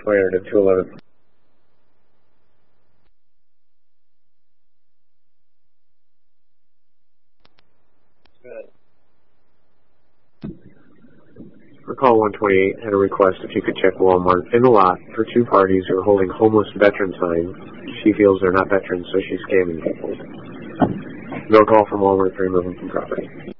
200 to 211. For call 128, had a request if you could check Walmart in the lot for 2 parties who are holding homeless veteran signs. She feels they're not veterans, so she's scamming people. No call from Walmart for removing from property.